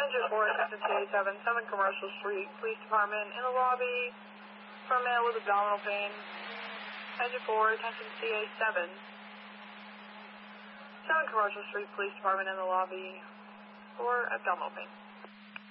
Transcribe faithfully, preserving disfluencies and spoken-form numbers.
Engine four, attention C A seven, seven Commercial Street, Police Department in the lobby for a male with abdominal pain. Engine four, attention C A seven, seven Commercial Street, Police Department in the lobby for abdominal pain.